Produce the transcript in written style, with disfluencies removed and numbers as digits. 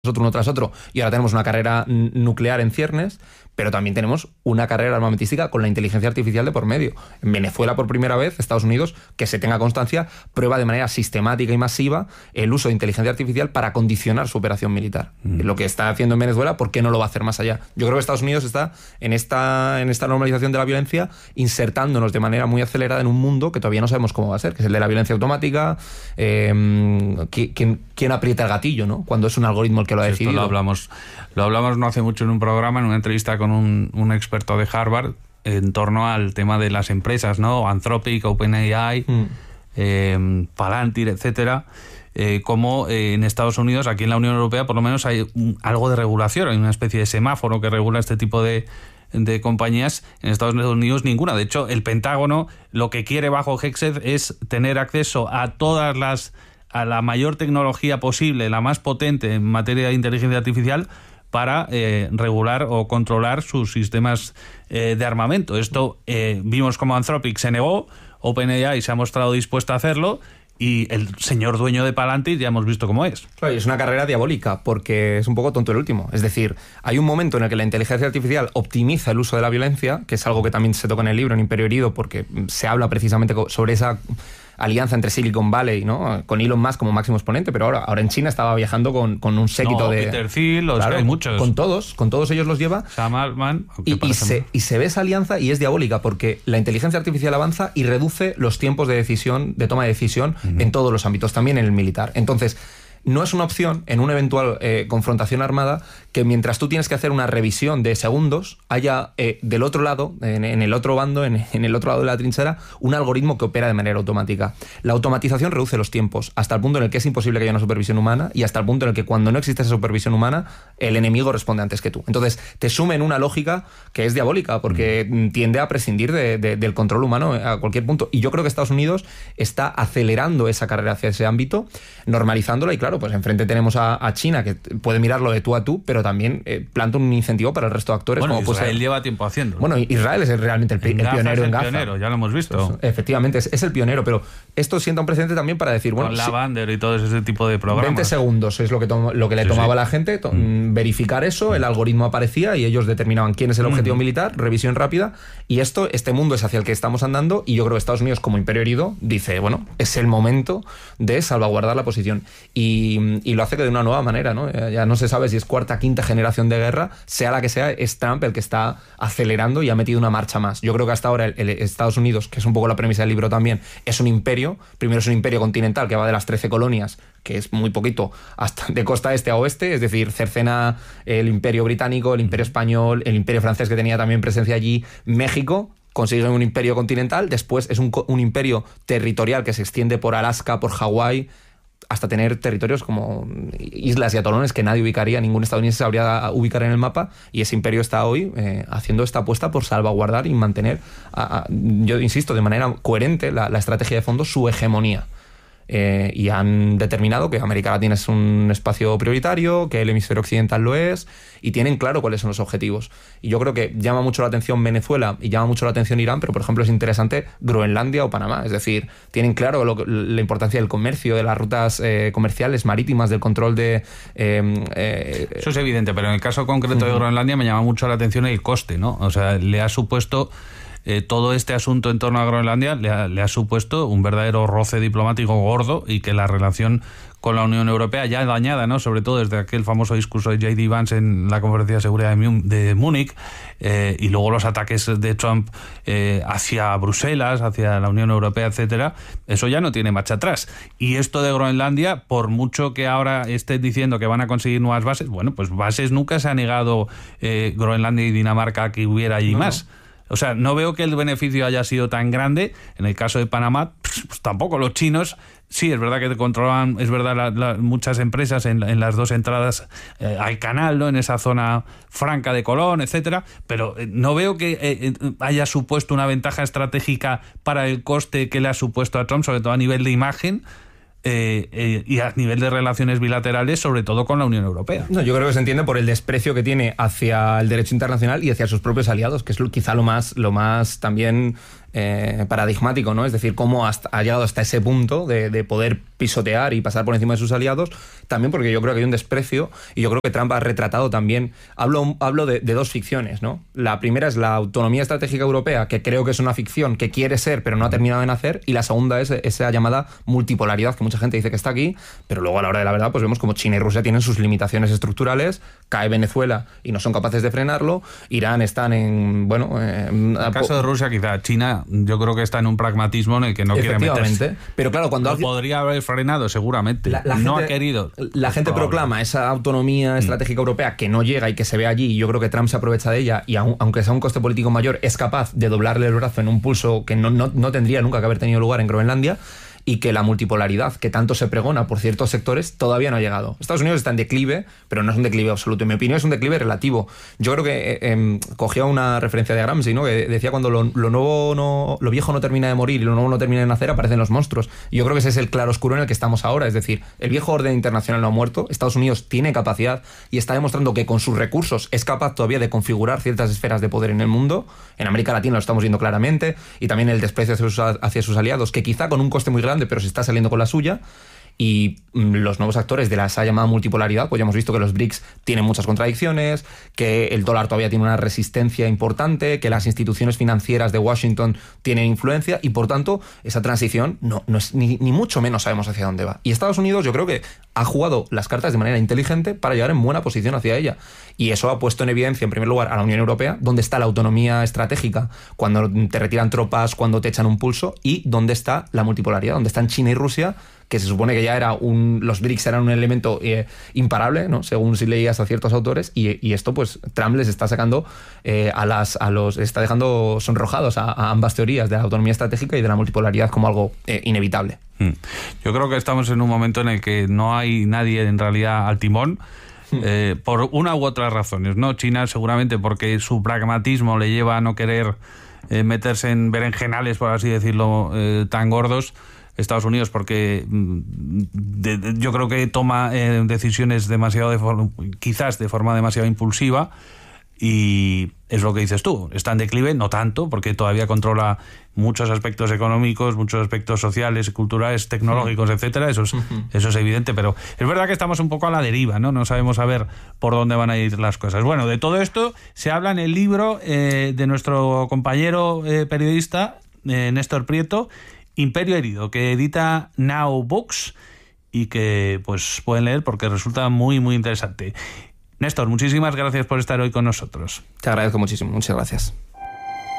uno tras otro, y ahora tenemos una carrera nuclear en ciernes, pero también tenemos una carrera armamentística con la inteligencia artificial de por medio. En Venezuela, por primera vez, Estados Unidos, que se tenga constancia, prueba de manera sistemática y masiva el uso de inteligencia artificial para condicionar su operación militar. Lo que está haciendo en Venezuela, ¿por qué no lo va a hacer más allá? Yo creo que Estados Unidos está en esta normalización de la violencia, insertándonos de manera muy acelerada en un mundo que todavía no sabemos cómo va a ser, que es el de la violencia automática. ¿Quién aprieta el gatillo, ¿no? Cuando es un algoritmo el que lo ha decidido. Lo hablamos no hace mucho en un programa, en una entrevista con un experto de Harvard, en torno al tema de las empresas, ¿no? Anthropic, OpenAI, Palantir, etcétera. Como en Estados Unidos, aquí en la Unión Europea, por lo menos hay algo de regulación, hay una especie de semáforo que regula este tipo de compañías. En Estados Unidos ninguna. De hecho, el Pentágono lo que quiere bajo Hexed es tener acceso a a la mayor tecnología posible, la más potente en materia de inteligencia artificial, para regular o controlar sus sistemas de armamento. Esto vimos como Anthropic se negó, OpenAI se ha mostrado dispuesta a hacerlo, y el señor dueño de Palantir ya hemos visto cómo es. Claro, es una carrera diabólica, porque es un poco tonto el último. Es decir, hay un momento en el que la inteligencia artificial optimiza el uso de la violencia, que es algo que también se toca en el libro, en Imperio Herido, porque se habla precisamente sobre esa alianza entre Silicon Valley, ¿no? Con Elon Musk como máximo exponente, pero ahora en China estaba viajando con un séquito de... Peter Thiel, claro, hay muchos. Con todos ellos los lleva. Sam Altman. Y se ve esa alianza y es diabólica, porque la inteligencia artificial avanza y reduce los tiempos de toma de decisión en todos los ámbitos, también en el militar. Entonces, no es una opción en una eventual confrontación armada que mientras tú tienes que hacer una revisión de segundos, haya del otro lado, en el otro bando, en el otro lado de la trinchera, un algoritmo que opera de manera automática. La automatización reduce los tiempos hasta el punto en el que es imposible que haya una supervisión humana, y hasta el punto en el que cuando no existe esa supervisión humana, el enemigo responde antes que tú. Entonces te sume en una lógica que es diabólica, porque tiende a prescindir del control humano a cualquier punto. Y yo creo que Estados Unidos está acelerando esa carrera hacia ese ámbito, normalizándola, y claro, pues enfrente tenemos a China, que puede mirarlo de tú a tú, pero también planta un incentivo para el resto de actores. Bueno, como Israel lleva tiempo haciéndolo. Bueno, Israel es realmente el pionero en Gaza. Pionero, ya lo hemos visto. Pues, efectivamente, es el pionero, pero esto sienta un precedente también para decir, bueno... Con Lavander y todo ese tipo de programas. 20 segundos es lo que le tomaba a la gente, verificar eso, el algoritmo aparecía y ellos determinaban quién es el objetivo militar, revisión rápida, y este mundo es hacia el que estamos andando, y yo creo que Estados Unidos, como imperio herido, dice, bueno, es el momento de salvaguardar la posición. Y lo hace de una nueva manera, ¿no? Ya no se sabe si es cuarta, quinta generación de guerra, sea la que sea, es Trump el que está acelerando y ha metido una marcha más. Yo creo que hasta ahora el Estados Unidos, que es un poco la premisa del libro también, es un imperio. Primero es un imperio continental que va de las 13 colonias, que es muy poquito, hasta de costa este a oeste, es decir, cercena el imperio británico, el imperio español, el imperio francés, que tenía también presencia allí, México. Consigue un imperio continental, después es un imperio territorial que se extiende por Alaska, por Hawái, hasta tener territorios como islas y atolones que nadie ubicaría, ningún estadounidense sabría ubicar en el mapa, y ese imperio está hoy haciendo esta apuesta por salvaguardar y mantener, yo insisto, de manera coherente la estrategia de fondo, su hegemonía. Y han determinado que América Latina es un espacio prioritario, que el hemisferio occidental lo es, y tienen claro cuáles son los objetivos. Y yo creo que llama mucho la atención Venezuela y llama mucho la atención Irán, pero por ejemplo es interesante Groenlandia o Panamá. Es decir, tienen claro la importancia del comercio, de las rutas comerciales marítimas, del control de... Eso es evidente, pero en el caso concreto de Groenlandia me llama mucho la atención el coste, ¿no? O sea, le ha supuesto... todo este asunto en torno a Groenlandia le ha supuesto un verdadero roce diplomático gordo, y que la relación con la Unión Europea, ya dañada, ¿no? Sobre todo desde aquel famoso discurso de J.D. Vance en la Conferencia de Seguridad de Múnich, y luego los ataques de Trump hacia Bruselas, hacia la Unión Europea, etcétera, eso ya no tiene marcha atrás. Y esto de Groenlandia, por mucho que ahora estén diciendo que van a conseguir nuevas bases, bueno, pues bases nunca se ha negado Groenlandia y Dinamarca a que hubiera allí más. O sea, no veo que el beneficio haya sido tan grande. En el caso de Panamá, pues tampoco. Los chinos, sí, es verdad que controlan, es verdad, muchas empresas en las dos entradas al canal, ¿no? En esa zona franca de Colón, etcétera, pero no veo que haya supuesto una ventaja estratégica para el coste que le ha supuesto a Trump, sobre todo a nivel de imagen. Y a nivel de relaciones bilaterales, sobre todo con la Unión Europea. No, yo creo que se entiende por el desprecio que tiene hacia el derecho internacional y hacia sus propios aliados, que es quizá lo más también paradigmático, ¿no? Es decir, cómo ha llegado hasta ese punto de poder pisotear y pasar por encima de sus aliados, también porque yo creo que hay un desprecio, y yo creo que Trump ha retratado también, hablo de dos ficciones, ¿no? La primera es la autonomía estratégica europea, que creo que es una ficción que quiere ser, pero no ha terminado de nacer, y la segunda es esa llamada multipolaridad, que mucha gente dice que está aquí, pero luego a la hora de la verdad pues vemos como China y Rusia tienen sus limitaciones estructurales, cae Venezuela y no son capaces de frenarlo, Irán están en, en el caso de Rusia, quizá China yo creo que está en un pragmatismo en el que no quiere meterse. Pero claro, cuando podría haber frenado seguramente, no ha querido. La gente proclama esa autonomía estratégica europea que no llega y que se ve allí, y yo creo que Trump se aprovecha de ella, y aunque sea un coste político mayor, es capaz de doblarle el brazo en un pulso que no tendría nunca que haber tenido lugar en Groenlandia, y que la multipolaridad que tanto se pregona por ciertos sectores todavía no ha llegado. Estados Unidos está en declive, pero no es un declive absoluto. En mi opinión es un declive relativo. Yo creo que cogía una referencia de Gramsci, ¿no? Que decía cuando lo viejo no termina de morir y lo nuevo no termina de nacer, aparecen los monstruos. Y yo creo que ese es el claroscuro en el que estamos ahora. Es decir, el viejo orden internacional no ha muerto, Estados Unidos tiene capacidad y está demostrando que con sus recursos es capaz todavía de configurar ciertas esferas de poder en el mundo. En América Latina lo estamos viendo claramente, y también el desprecio hacia sus aliados, que quizá con un coste muy grande, pero se está saliendo con la suya. Y los nuevos actores de esa llamada multipolaridad, pues ya hemos visto que los BRICS tienen muchas contradicciones, que el dólar todavía tiene una resistencia importante, que las instituciones financieras de Washington tienen influencia, y por tanto esa transición no es ni mucho menos sabemos hacia dónde va. Y Estados Unidos yo creo que ha jugado las cartas de manera inteligente para llegar en buena posición hacia ella. Y eso ha puesto en evidencia, en primer lugar, a la Unión Europea, donde está la autonomía estratégica cuando te retiran tropas, cuando te echan un pulso, y dónde está la multipolaridad, donde están China y Rusia, que se supone que ya los BRICS eran un elemento imparable, ¿no? Según si leías a ciertos autores, y esto pues Trump les está sacando está dejando sonrojados a ambas teorías de la autonomía estratégica y de la multipolaridad como algo inevitable. Yo creo que estamos en un momento en el que no hay nadie en realidad al timón, por una u otras razones, ¿no? China seguramente porque su pragmatismo le lleva a no querer meterse en berenjenales, por así decirlo, tan gordos. Estados Unidos porque yo creo que toma decisiones quizás de forma demasiado impulsiva, y es lo que dices tú, está en declive, no tanto, porque todavía controla muchos aspectos económicos, muchos aspectos sociales, culturales, tecnológicos, etcétera. Eso es evidente, pero es verdad que estamos un poco a la deriva, ¿no? No sabemos a ver por dónde van a ir las cosas. Bueno, de todo esto se habla en el libro de nuestro compañero periodista Néstor Prieto, Imperio Herido, que edita Now Books y que pues pueden leer porque resulta muy, muy interesante. Néstor, muchísimas gracias por estar hoy con nosotros. Te agradezco muchísimo, muchas gracias.